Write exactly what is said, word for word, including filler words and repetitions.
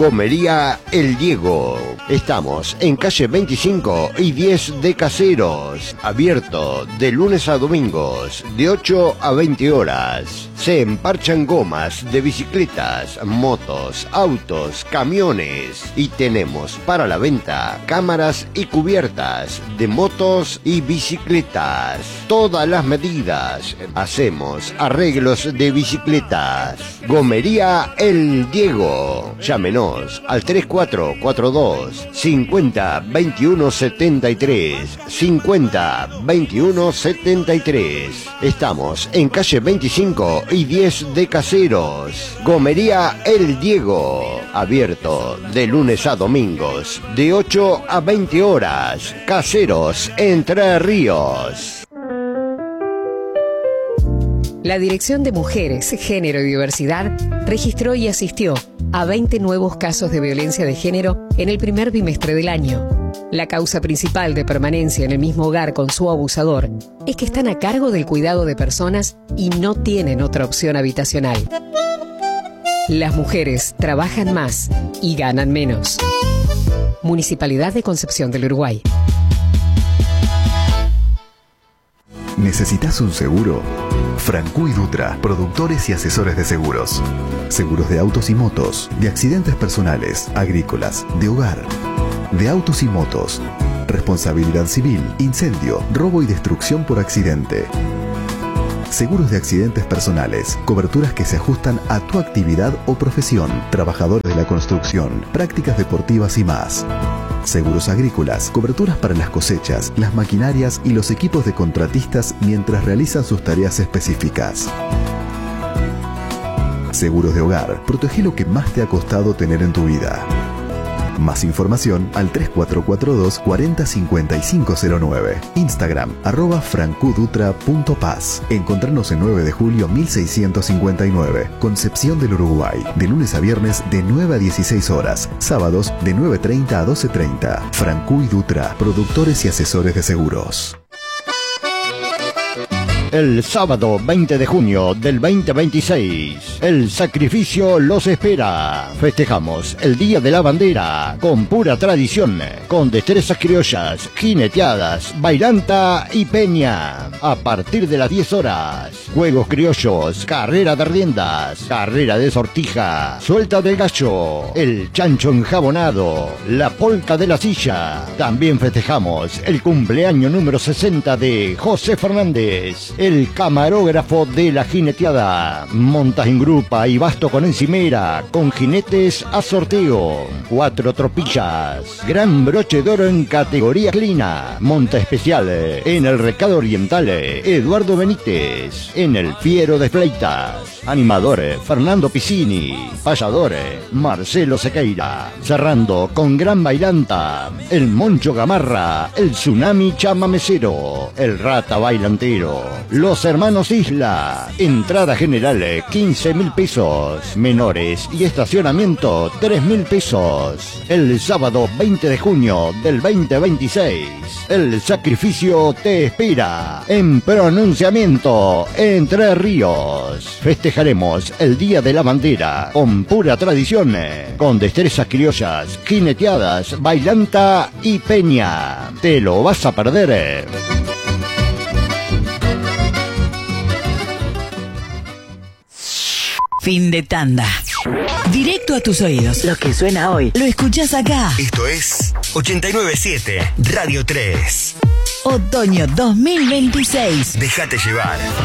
Gomería El Diego. Estamos en calle veinticinco y diez de Caseros. Abierto de lunes a domingos, de ocho a veinte horas. Se emparchan gomas de bicicletas, motos, autos, camiones. Y tenemos para la venta cámaras y cubiertas de motos y bicicletas. Todas las medidas. Hacemos arreglos de bicicletas. Gomería El Diego. Llámenos al tres cuatro cuatro dos, cincuenta, veintiuno setenta y tres, cincuenta, veintiuno setenta y tres. Estamos en calle veinticinco y diez de Caseros. Gomería El Diego. Abierto de lunes a domingos, de ocho a veinte horas. Caseros, Entre Ríos. La Dirección de Mujeres, Género y Diversidad registró y asistió a veinte nuevos casos de violencia de género en el primer bimestre del año. La causa principal de permanencia en el mismo hogar con su abusador es que están a cargo del cuidado de personas y no tienen otra opción habitacional. Las mujeres trabajan más y ganan menos. Municipalidad de Concepción del Uruguay. ¿Necesitas un seguro? Francu y Dutra, productores y asesores de seguros. Seguros de autos y motos, de accidentes personales, agrícolas, de hogar, de autos y motos, responsabilidad civil, incendio, robo y destrucción por accidente. Seguros de accidentes personales, coberturas que se ajustan a tu actividad o profesión, trabajadores de la construcción, prácticas deportivas y más. Seguros agrícolas, coberturas para las cosechas, las maquinarias y los equipos de contratistas mientras realizan sus tareas específicas. Seguros de hogar, protege lo que más te ha costado tener en tu vida. Más información al tres cuatro cuatro dos, cuarenta, cincuenta y cinco cero nueve. Instagram, arroba francudutra.paz. Encontrarnos en nueve de julio mil seiscientos cincuenta y nueve, Concepción del Uruguay. De lunes a viernes de nueve a dieciséis horas. Sábados de nueve treinta a doce treinta. Francu y Dutra, productores y asesores de seguros. El sábado veinte de junio del veinte veintiséis, el sacrificio los espera. Festejamos el Día de la Bandera con pura tradición, con destrezas criollas, jineteadas, bailanta y peña. A partir de las diez horas, juegos criollos, carrera de riendas, carrera de sortija, suelta del gallo, el chancho enjabonado, la polca de la silla. También festejamos el cumpleaños número sesenta de José Fernández, el camarógrafo de la jineteada. Montas en grupa y basto con encimera, con jinetes a sorteo. Cuatro tropillas. Gran broche de oro en categoría clina. Monta especial en el Recado Oriental, Eduardo Benítez. En el Fiero de Fleitas, animador Fernando Piscini. Payador Marcelo Sequeira. Cerrando con gran bailanta, el Moncho Gamarra, el Tsunami Chamamecero, el Rata Bailantero, los Hermanos Isla. Entrada general quince mil pesos, menores y estacionamiento tres mil pesos. El sábado veinte de junio del veinte veintiséis, el sacrificio te espera en Pronunciamiento, Entre Ríos. Festejaremos el Día de la Bandera con pura tradición, con destrezas criollas, jineteadas, bailanta y peña. ¿Te lo vas a perder? Fin de tanda. Directo a tus oídos. Lo que suena hoy, lo escuchás acá. Esto es ochenta y nueve punto siete, Radio tres. Otoño dos mil veintiséis. Déjate llevar.